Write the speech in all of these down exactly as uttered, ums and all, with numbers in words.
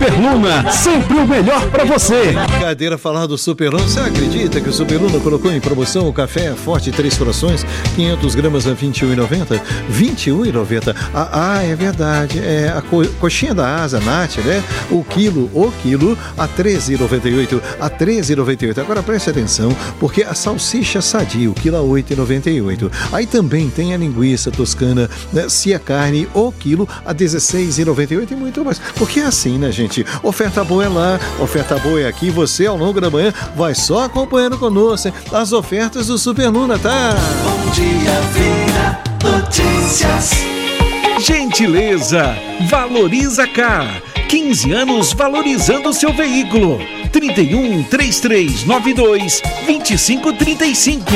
Superluna, sempre o melhor pra você. Brincadeira falar do Superluna. Você acredita que o Superluna colocou em promoção o café Forte Três Corações, quinhentas gramas a vinte e um reais e noventa centavos? vinte e um reais e noventa centavos. Ah, ah, é verdade. É a co- coxinha da asa, Nath, né? O quilo, o quilo a treze reais e noventa e oito centavos. A treze reais e noventa e oito centavos. Agora preste atenção, porque a salsicha sadia, o quilo a oito reais e noventa e oito centavos. Aí também tem a linguiça toscana, né? Cia Carne, o quilo a dezesseis reais e noventa e oito centavos e muito mais. Porque é assim, né, gente? Oferta boa é lá, oferta boa é aqui. Você, ao longo da manhã, vai só acompanhando conosco, hein? As ofertas do Superluna, tá? Bom dia, Vira Notícias. Gentileza, Valoriza Car. quinze anos valorizando seu veículo. trinta e um, trinta e três, noventa e dois, vinte e cinco, trinta e cinco.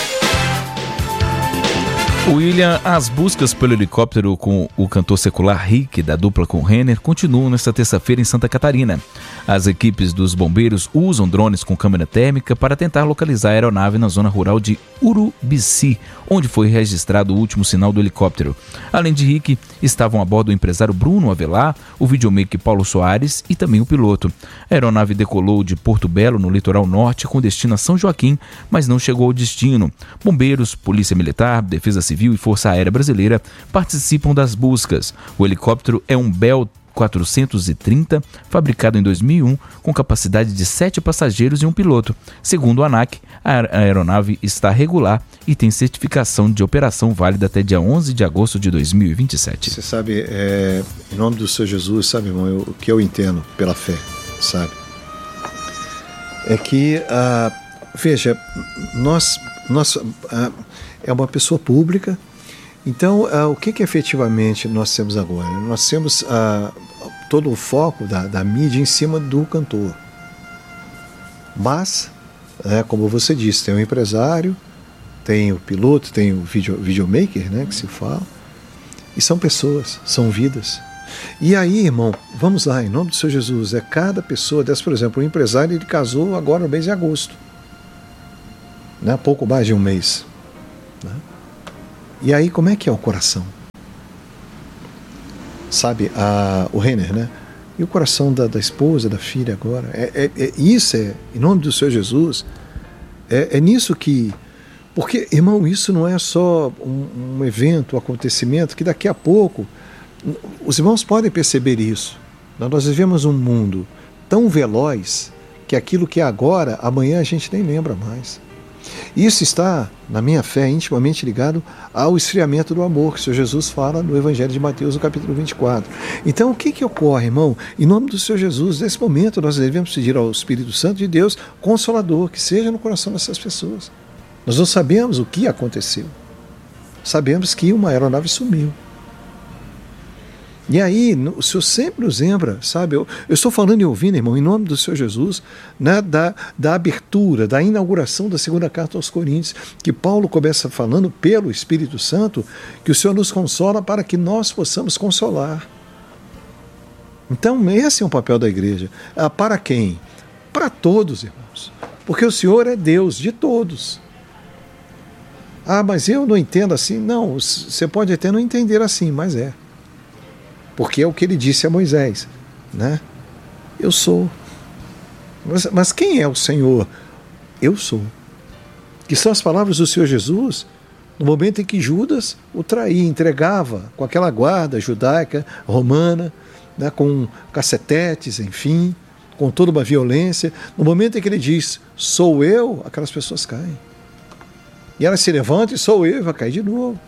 William, as buscas pelo helicóptero com o cantor secular Rick, da dupla com Renner, continuam nesta terça-feira em Santa Catarina. As equipes dos bombeiros usam drones com câmera térmica para tentar localizar a aeronave na zona rural de Urubici, onde foi registrado o último sinal do helicóptero. Além de Rick, estavam a bordo o empresário Bruno Avelar, o videomaker Paulo Soares e também o piloto. A aeronave decolou de Porto Belo, no litoral norte, com destino a São Joaquim, mas não chegou ao destino. Bombeiros, Polícia Militar, Defesa Civil e Força Aérea Brasileira participam das buscas. O helicóptero é um Bell quatrocentos e trinta, fabricado em dois mil e um, com capacidade de sete passageiros e um piloto. Segundo a ANAC, a aeronave está regular e tem certificação de operação válida até dia onze de agosto de dois mil e vinte e sete. Você sabe, é, em nome do Senhor Jesus, sabe, irmão, eu, o que eu entendo pela fé, sabe? É que, ah, veja, nós, nós ah, é uma pessoa pública. Então, ah, o que, que efetivamente nós temos agora? Nós temos ah, todo o foco da, da mídia em cima do cantor. Mas, é, como você disse, tem o empresário, tem o piloto, tem o video, videomaker, né, que se fala, e são pessoas, são vidas. E aí, irmão, vamos lá, em nome do Senhor Jesus, é cada pessoa dessa, por exemplo, o empresário, ele casou agora no mês de agosto, né, pouco mais de um mês, né? E aí, como é que é o coração? Sabe, a, o Renner, né? E o coração da, da esposa, da filha agora? É, é, é, isso é, em nome do Senhor Jesus, é, é nisso que... Porque, irmão, isso não é só um, um evento, um acontecimento, que daqui a pouco... Os irmãos podem perceber isso. Nós vivemos um mundo tão veloz que aquilo que é agora, amanhã a gente nem lembra mais. Isso está, na minha fé, intimamente ligado ao esfriamento do amor, que o Senhor Jesus fala no Evangelho de Mateus, no capítulo vinte e quatro. Então, o que, que ocorre, irmão? Em nome do Senhor Jesus, nesse momento, nós devemos pedir ao Espírito Santo de Deus, Consolador, que seja no coração dessas pessoas. Nós não sabemos o que aconteceu. Sabemos que uma aeronave sumiu. E aí, o Senhor sempre nos lembra, sabe? Eu, eu estou falando e ouvindo, irmão, em nome do Senhor Jesus, né, da, da abertura, da inauguração da segunda carta aos Coríntios, que Paulo começa falando pelo Espírito Santo, que o Senhor nos consola para que nós possamos consolar. Então, esse é o papel da igreja. Ah, para quem? Para todos, irmãos. Porque o Senhor é Deus de todos. Ah, mas eu não entendo assim. Não, você pode até não entender assim, mas é. Porque é o que ele disse a Moisés, né? Eu sou. Mas, mas quem é o Senhor? Eu sou. Que são as palavras do Senhor Jesus, no momento em que Judas o traía, entregava com aquela guarda judaica, romana, né, com cacetetes, enfim, com toda uma violência. No momento em que ele diz, sou eu, aquelas pessoas caem. E elas se levantam e sou eu, e vai cair de novo.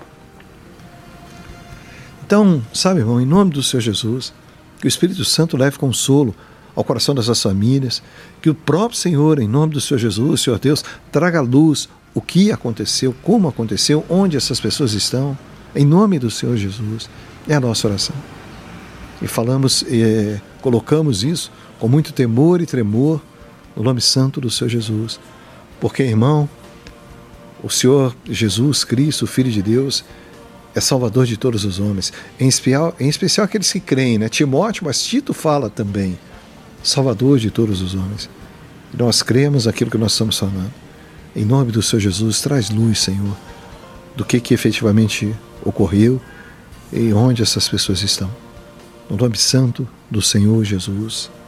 Então, sabe, irmão, em nome do Senhor Jesus, que o Espírito Santo leve consolo ao coração dessas famílias, que o próprio Senhor, em nome do Senhor Jesus, Senhor Deus, traga à luz o que aconteceu, como aconteceu, onde essas pessoas estão, em nome do Senhor Jesus, é a nossa oração. E falamos, eh, colocamos isso com muito temor e tremor no nome santo do Senhor Jesus, porque, irmão, o Senhor Jesus Cristo, o Filho de Deus, é Salvador de todos os homens, em especial, em especial aqueles que creem, né? Timóteo, mas Tito fala também, Salvador de todos os homens. E nós cremos aquilo que nós estamos falando. Em nome do Senhor Jesus, traz luz, Senhor, do que, que efetivamente ocorreu e onde essas pessoas estão. No nome santo do Senhor Jesus.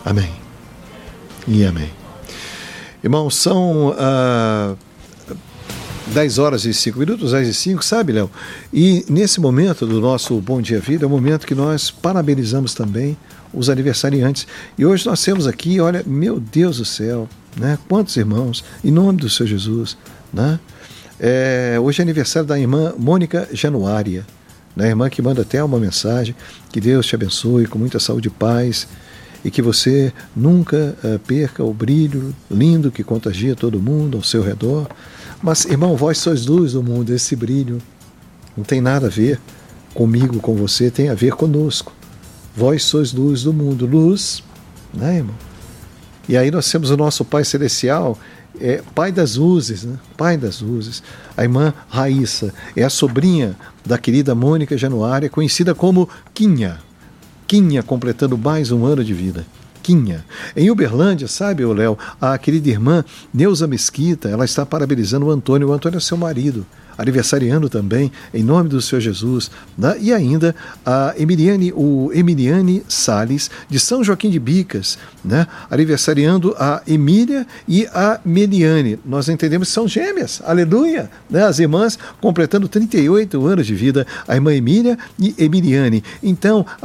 Amém. E amém. Irmãos, são ah, dez horas e cinco minutos, dez e cinco, sabe, Léo? E nesse momento do nosso Bom Dia Vida, é o momento que nós parabenizamos também os aniversariantes. E hoje nós temos aqui, olha, meu Deus do céu, né? Quantos irmãos, em nome do Senhor Jesus, né? É, hoje é aniversário da irmã Mônica Januária, né? Irmã que manda até uma mensagem, que Deus te abençoe com muita saúde e paz, e que você nunca uh, perca o brilho lindo que contagia todo mundo ao seu redor. Mas, irmão, vós sois luz do mundo, esse brilho não tem nada a ver comigo, com você, tem a ver conosco. Vós sois luz do mundo, luz, né, irmão? E aí nós temos o nosso Pai Celestial, é, Pai das Luzes, né? Pai das Luzes. A irmã Raíssa é a sobrinha da querida Mônica Januária, conhecida como Quinha. Quinha, completando mais um ano de vida. Quinha. Em Uberlândia, sabe, ô Léo, a querida irmã Neuza Mesquita, ela está parabenizando o Antônio. O Antônio é seu marido, aniversariando também, em nome do Senhor Jesus, né? E ainda a Emiliane, o Emiliane Salles, de São Joaquim de Bicas, né? Aniversariando a Emília e a Meliane. Nós entendemos que são gêmeas, aleluia, né? As irmãs completando trinta e oito anos de vida, a irmã Emília e Emiliane. Então,